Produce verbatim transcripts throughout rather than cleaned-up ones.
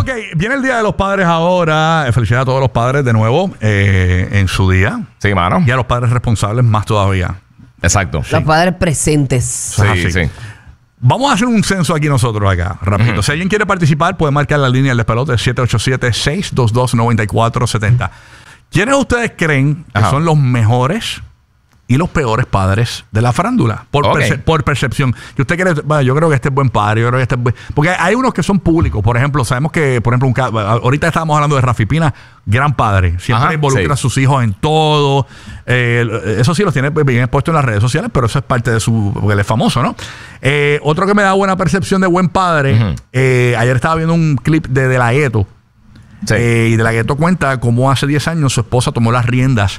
Ok, viene el Día de los Padres ahora. Felicidades a todos los padres de nuevo eh, en su día. Sí, mano. Y a los padres responsables más todavía. Exacto. Los sí. padres presentes. Sí, sí, sí. Vamos a hacer un censo aquí nosotros acá, rapidito. Uh-huh. Si alguien quiere participar, puede marcar la línea del despelote siete ocho siete, seis dos dos, nueve cuatro siete cero. ¿Quiénes ustedes creen que Ajá. son los mejores y los peores padres de la farándula? Por, okay. perce por percepción. Que usted cree, bueno, yo creo que este es buen padre, yo creo que este es buen... Porque hay unos que son públicos. Por ejemplo, sabemos que, por ejemplo, un... ahorita estábamos hablando de Rafi Pina, gran padre. Siempre Ajá, involucra sí. a sus hijos en todo. Eh, eso sí los tiene bien expuesto en las redes sociales, pero eso es parte de su... porque él es famoso, ¿no? Eh, otro que me da buena percepción de buen padre, uh-huh. eh, ayer estaba viendo un clip de De La Ghetto. Sí. Eh, y De La Ghetto cuenta cómo hace diez años su esposa tomó las riendas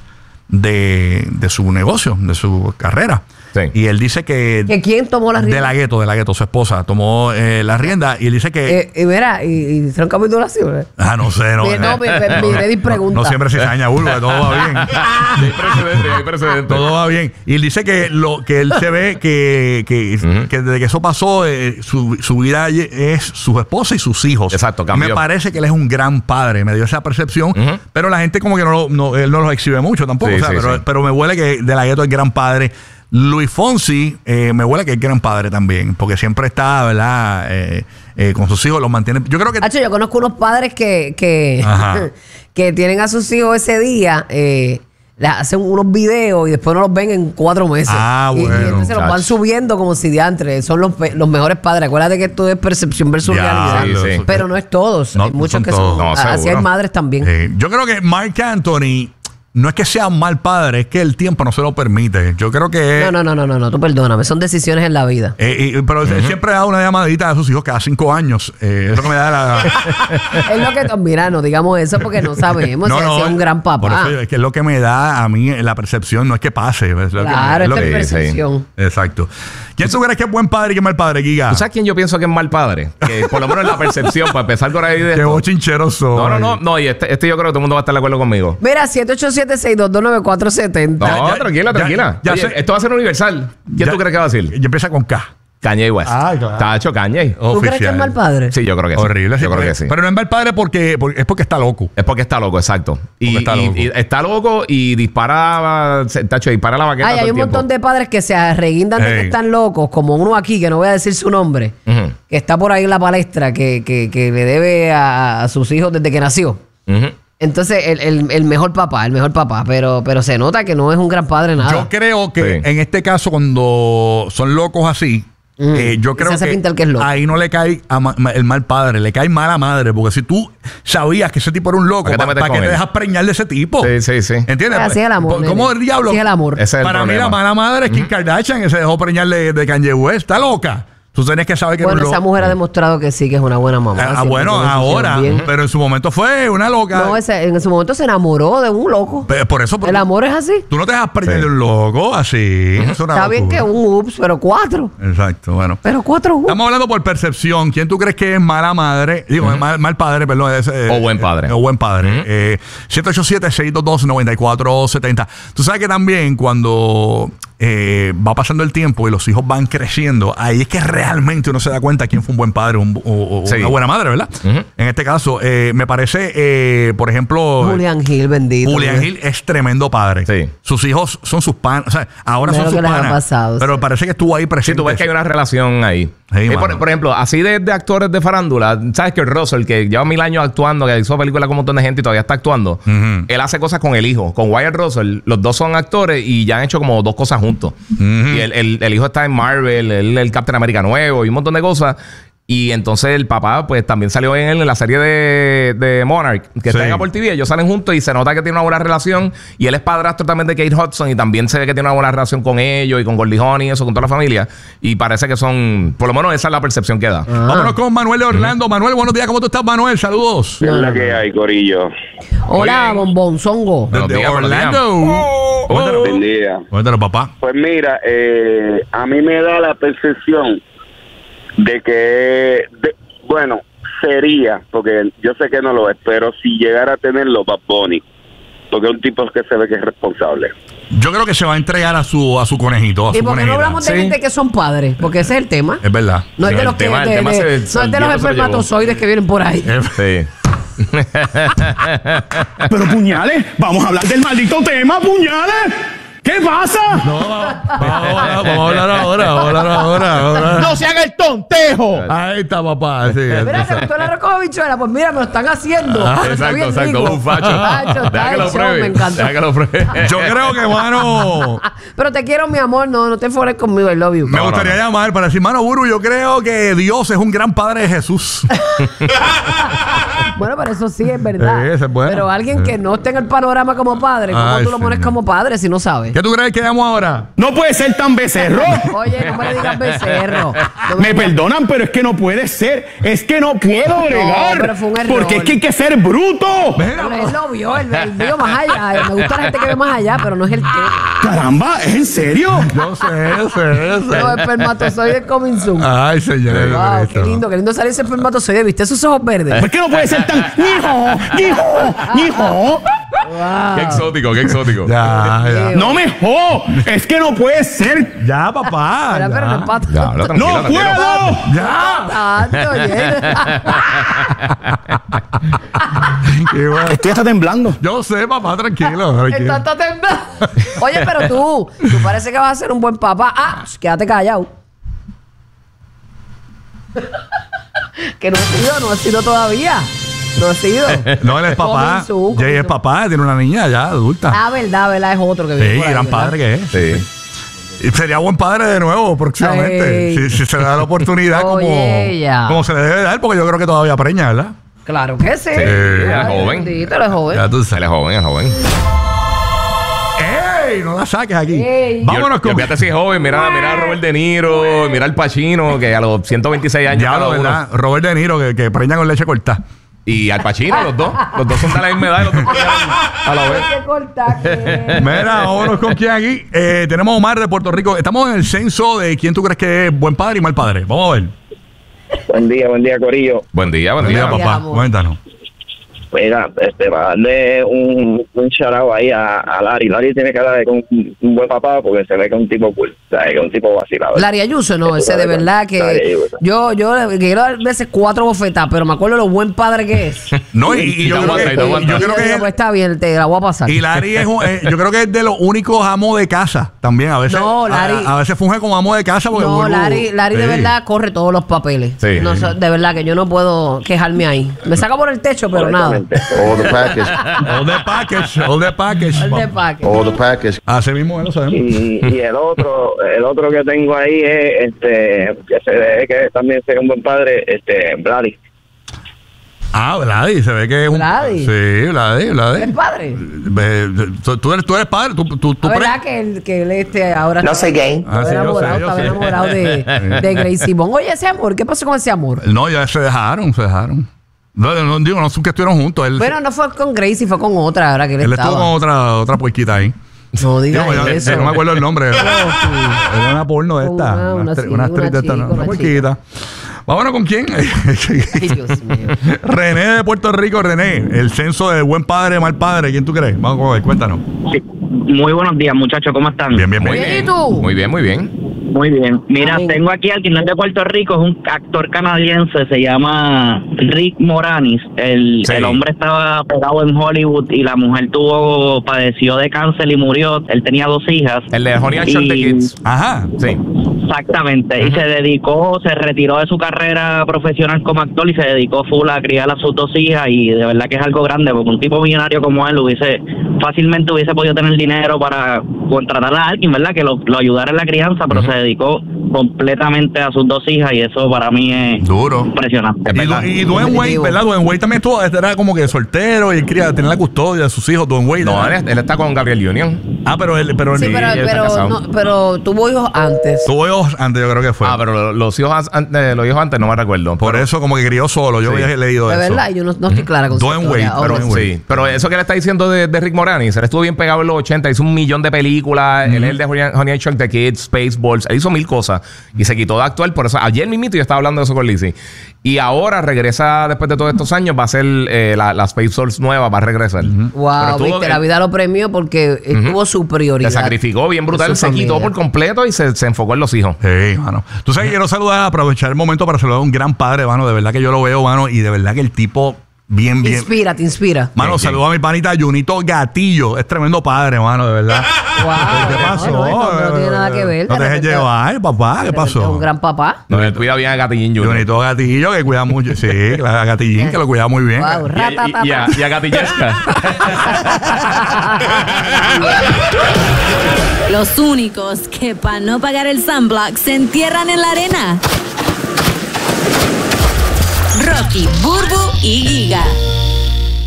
de, de su negocio, de su carrera. Sí. Y él dice que... ¿Que quién tomó las riendas? De La Ghetto, De La Ghetto, su esposa, tomó eh, las riendas y él dice que... Eh, y mira, y, y hicieron capitulaciones. Ah, no sé, no. Mi, no, mi, mi, mi, mi pregunta. No, no siempre se daña burla, todo va bien. Hay precedente, hay precedente. Todo va bien. Y él dice que lo que él se ve que, que, uh-huh. que desde que eso pasó, eh, su, su vida es su esposa y sus hijos. Exacto, cambió. Me parece que él es un gran padre, me dio esa percepción, uh-huh. pero la gente como que no, no, él no los exhibe mucho tampoco, sí, o sea, sí, pero, sí. pero me huele que De La Ghetto es gran padre. Luis Fonsi, eh, me huele que es gran padre también, porque siempre está, ¿verdad? Eh, eh, con sus hijos, los mantiene. Yo creo que. Hacho, yo conozco unos padres que, que, que tienen a sus hijos ese día, eh, les hacen unos videos y después no los ven en cuatro meses. Ah, y, bueno. Y entonces los van subiendo como si diantre. Son los, los mejores padres. Acuérdate que esto es percepción versus ya, realidad. Sí, sí. Pero no es todos. No, hay muchos son que todos. son. No, así hay madres también. Eh, yo creo que Marc Anthony. No es que sea un mal padre, es que el tiempo no se lo permite. Yo creo que... No, no, no, no, no, no tú perdóname. Son decisiones en la vida. Eh, y, pero uh-huh. él siempre da una llamadita a sus hijos cada cinco años. Eh, eso que me da la... es lo que... Mira, no digamos eso porque no sabemos no, si no, es un gran papá. Por eso es que es lo que me da a mí la percepción. No es que pase. Es lo claro, que, es, lo que, percepción. Sí. Exacto. ¿Quién tú crees que es buen padre y que es mal padre, Giga? ¿Tú sabes quién yo pienso que es mal padre? Que por lo menos en la percepción, para empezar por ahí de... Qué bochinchero soy. No, no, no. No, y este, este yo creo que todo el mundo va a estar de acuerdo conmigo. Mira, siete ocho siete, seis dos dos, nueve cuatro siete cero. No, ya, tranquila, ya, tranquila. Ya, ya Oye, esto va a ser universal. ¿Quién ya, tú crees que va a decir? Y empieza con K. Kanye West. Ah, claro. Tacho, Kanye. ¿Tú Oficial. crees que es mal padre? Sí, yo creo que sí. Horrible. Yo sí, creo pero, que sí. Pero no es mal padre porque, porque es porque está loco. Es porque está loco, exacto. Y está, y, loco. y está loco y dispara, Tacho, dispara la baqueta. Ay, hay un tiempo. montón de padres que se arreguindan hey. de que están locos, como uno aquí, que no voy a decir su nombre, uh-huh. que está por ahí en la palestra, que, que, que le debe a, a sus hijos desde que nació. Uh-huh. Entonces, el, el, el mejor papá, el mejor papá, pero, pero se nota que no es un gran padre nada. Yo creo que sí. en este caso, cuando son locos así, mm. eh, yo creo que, que, que ahí no le cae a ma el mal padre, le cae mala madre, porque si tú sabías que ese tipo era un loco, ¿para qué te, pa pa te dejas preñar de ese tipo? Sí, sí, sí. ¿Entiendes? Así es el amor. ¿Cómo el diablo? Así es el amor. Ese es el Para problema. mí la mala madre es Kim mm. Kardashian, que se dejó preñar de, de Kanye West. Está loca. Tú tenés que saber que bueno, no esa mujer ha demostrado que sí, que es una buena mamá. Ah, bueno, ahora, pero en su momento fue una loca. No, ese, en su momento se enamoró de un loco. Pero por eso. Por, el amor es así. Tú no te dejas perder sí. de un loco así. Uh-huh. Está locura. Bien que un ups, pero cuatro. Exacto, bueno. Pero cuatro ups. Estamos hablando por percepción. ¿Quién tú crees que es mala madre? Digo, uh-huh. mal, mal padre, perdón. Es, eh, o buen padre. Eh, o buen padre. Uh-huh. eh, siete ocho siete, seis dos dos, nueve cuatro siete cero. Tú sabes que también cuando eh, va pasando el tiempo y los hijos van creciendo, ahí es que realmente uno se da cuenta quién fue un buen padre un, o, o sí. una buena madre, ¿verdad? Uh-huh. En este caso, eh, me parece, eh, por ejemplo... Julián Gil, bendito. Julián Gil es tremendo padre. Sí. Sus hijos son sus panas. O sea, ahora Mira son sus panas. Pasado, pero sí. parece que estuvo ahí presente. Sí, tú ves que hay una relación ahí. Sí, eh, por, por ejemplo, así de, de actores de farándula, ¿sabes que Russell, que lleva mil años actuando, que hizo películas con un montón de gente y todavía está actuando, uh-huh. él hace cosas con el hijo, con Wyatt Russell? Los dos son actores y ya han hecho como dos cosas juntos. Uh-huh. Y el, el, el hijo está en Marvel, el, el Captain America nuevo y un montón de cosas. Y entonces el papá, pues también salió en, en la serie de, de Monarch, que sí. está en Apple T V. Ellos salen juntos y se nota que tiene una buena relación. Y él es padrastro también de Kate Hudson. Y también se ve que tiene una buena relación con ellos y con Goldie Hawn y eso, con toda la familia. Y parece que son, por lo menos esa es la percepción que da. Ah. Vámonos con Manuel de Orlando. Uh-huh. Manuel, buenos días. ¿Cómo tú estás, Manuel? Saludos. ¿Qué es la que hay, corillo? Hola, bombonzongo. De, de Orlando. Oh, oh. Buen día. Cuéntanos, papá. Pues mira, eh, a mí me da la percepción de que... De, bueno, sería, porque yo sé que no lo es, pero si llegara a tenerlo, Bad Bunny, porque es un tipo que se ve que es responsable. Yo creo que se va a entregar a su, a su conejito. A ¿Y su por qué no conejita. hablamos de Sí. gente que son padres? Porque ese es el tema. Es verdad. No es de El los que tema- el de- tema de- se- no es se- de el los viejo se lo llevó. espermatozoides que vienen por ahí. Sí. Pero puñales, vamos a hablar del maldito tema, puñales. ¿Qué pasa? No, vamos, vamos, vamos a hablar ahora, vamos a hablar ahora. vamos a hablar. No se haga el tontejo. Ahí está, papá. Sí, Mira, ¿te entonces- gustó la arroz con habichuela? Pues mira, me lo están haciendo. Ah, Pero está Exacto, bien exacto. rico. Un facho. Tacho, Deja que lo tacho, pruebe. me encantó. Deja que lo pruebe. Yo creo que, mano, Pero te quiero, mi amor. No, no te fueres conmigo. I love you. me No, gustaría no, no. llamar para decir, mano, Buru, yo creo que Dios es un gran padre de Jesús. Bueno, pero eso sí es verdad. Sí, esa es buena. Pero alguien que no esté en el panorama como padre, ¿cómo Ay, tú lo pones señor. como padre si no sabes? ¿Qué tú crees que llamo ahora? No puede ser tan becerro. Oye, no me le digas becerro. No Me digas- perdonan, pero es que no puede ser. Es que no puedo bregar. pero fue un error. Porque es que hay que ser bruto. Pero él lo vio, él, él vio más allá. Me gusta la gente que ve más allá, pero no es el tema. Caramba, ¿es en serio? Yo sé, yo sé, yo sé. Los espermatozoides coming soon. Ay, señor. Wow, qué lindo, qué lindo salir ese espermatozoide. ¿Viste esos ojos verdes? ¿Por qué no puede ser tan hijo, hijo, hijo? Qué exótico, qué exótico. Ya, ya. No me jo. Es que no puede ser. Ya, papá. Pero, pero no es Ya. para Ya, habla tranquilo, ¡No tranquilo. puedo! Ya. tanto, oye. Qué bueno. Estoy hasta temblando. Yo sé, papá, tranquilo. tranquilo. Está todo temblando. Oye, pero tú, tú parece que vas a ser un buen papá. Ah, quédate callado. Que no ha sido, no ha sido todavía. No ha sido. No, él es papá. Coming soon, Jay coming es soon. papá, tiene una niña ya adulta. Ah, verdad, verdad, es otro que viene Sí, por ahí, gran ¿verdad? padre que es. Sí. Y sería buen padre de nuevo próximamente. Ey. Si, si se le da la oportunidad como, Oye, ya. como se le debe dar, porque yo creo que todavía preña, ¿verdad? Claro que sí. Sí, él es Ay, joven. bendito, él es joven. Ya tú Él sabes. es joven, es joven. ¡Ey! No la saques aquí. Ey. Vámonos Yo- con. yo fíjate si es joven, mira, mira a Robert De Niro, mira al Pacino, que a los ciento veintiséis años Ya, cada uno. ¿verdad? Robert De Niro, que, que preña con leche cortada. Y al Pacino, los dos. Los dos son de la misma edad y los dos preñan a la vez. Hay que cortar, que- Mira, vámonos con quién aquí. Eh, tenemos a Omar de Puerto Rico. Estamos en el censo de quién tú crees que es buen padre y mal padre. Vamos a ver. Buen día, buen día, Corillo. Buen día, buen Mira, día. Buen papá, amor. cuéntanos. Mira, este, para darle un, un shout out ahí a, a Larry. Larry tiene cara de que un, un buen papá porque se ve que es un tipo cool. O sea, que es un tipo vacilado. Larry Ayuso, no, ese de verdad que Larry Ayuso. yo, yo le quiero dar veces cuatro bofetadas, pero me acuerdo lo buen padre que es. No, y, y Y yo, te creo aguanta, que, y te aguanta. yo Y creo yo que digo, es- pues está bien, te la voy a pasar. y Larry es un- eh, yo creo que es de los únicos amos de casa también. A veces, No, Larry- a, a veces funge como amo de casa porque No, vuelvo- Larry, Larry de Sí. verdad corre todos los papeles. Sí. No, so- de verdad que yo no puedo quejarme ahí. Me saca por el techo, pero nada. Correctamente. All the package. All the package, all the package. El de paque. All the package. Así mismo lo sabemos. Y, y el otro el otro que tengo ahí es este que se ve que también sea un buen padre, este Brady. Ah, Vladi, se ve que es un. Vladi. Sí, Vladi, Vladi. ¿El padre? Ve, tú, tú eres, tú eres padre, tú, tú, tú La pre- verdad que él, que él este, ahora No está- soy gay. Ah, estaba sí, yo enamorado, sé, yo estaba sé. enamorado de, de Grace Simón. Oye, ese amor, ¿qué pasó con ese amor? No, ya se dejaron, se dejaron. No, no digo, no son que estuvieron juntos. Él, Bueno, no fue con Gracie, fue con otra, ahora que él, él estaba. estuvo con otra, otra puerquita ahí. No digas Digo, ya- eso. ya no me acuerdo el nombre. sí. Era una porno de esta. Una- Una, una actri- sí, una actriz una de esta, chica, ¿no? una Una puerquita. Vámonos con quién. Ay, Dios mío. René de Puerto Rico, René. El censo de buen padre, mal padre. ¿Quién tú crees? Vamos a ver, cuéntanos. Sí. Muy buenos días, muchachos, ¿cómo están? Bien, bien, Muy bien. bien, ¿y tú? Muy bien, muy bien. Muy bien. Mira, Amén. tengo aquí al que no es de Puerto Rico, es un actor canadiense, se llama Rick Moranis. El, Sí. el hombre estaba pegado en Hollywood y la mujer tuvo, padeció de cáncer y murió. Él tenía dos hijas. El de Honey and Short the Y- Kids. Ajá. Sí. Exactamente, y se dedicó, se retiró de su carrera profesional como actor y se dedicó full a criar a sus dos hijas, y de verdad que es algo grande porque un tipo millonario como él hubiese fácilmente hubiese podido tener dinero para contratar a alguien, ¿verdad? Que lo, lo ayudara en la crianza, pero se dedicó completamente a sus dos hijas y eso para mí es Duro. impresionante. Es Y, verdad. Du- y Dwayne Wade, Definitivo. ¿verdad? Dwayne Wade también estuvo, era como que soltero y él quería tener la custodia de sus hijos. Dwayne Wade. No, ¿verdad? él, él está con Gabriel Union. Ah, pero él, pero Sí, él- pero, él está pero, casado. no, pero tuvo hijos antes. tuvo hijos antes, yo creo que fue. Ah, pero lo- los hijos an- antes, los hijos antes no me recuerdo. Por Pero- eso como que crió solo. Yo Sí. había leído De eso. verdad, yo no, no estoy clara con su Dwayne historia. Wade, Ahora pero- sí. Wade. Sí, pero eso que le está diciendo de, de Rick Moranis, él estuvo bien pegado en los ochenta, hizo un millón de películas, él es el de Honey Honey and Shrunk the Kids, Spaceballs, él hizo mil cosas y se quitó de actuar, por eso ayer mismito yo estaba hablando de eso con Lizzie. Y ahora regresa después de todos estos años, va a ser eh, la, la Spaceballs nueva, va a regresar. Wow, Pero estuvo- viste, la vida lo premió porque estuvo su prioridad. Se sacrificó bien brutal, se quitó por completo y se, se enfocó en los hijos. Sí, mano. Tú sabes, quiero saludar, aprovechar el momento para saludar a un gran padre, mano. De verdad que yo lo veo, mano, y de verdad que el tipo... Bien, bien. Te inspira, te inspira. Mano, saludo a mi panita Junito Gatillo. Es tremendo padre, mano, de verdad. Wow, ¿qué pasó? No, no, no tiene nada que ver. No te dejes llevar, papá. ¿Qué pasó? Es un gran papá. No, él cuida bien a Gatillín Junior. Junito Gatillo, que cuida mucho. Sí, a Gatillín, que lo cuida muy bien. Wow, Y, y, y, a, y a Gatillesca. Los únicos que para no pagar el sunblock se entierran en la arena. Rocky, Burbu y Giga.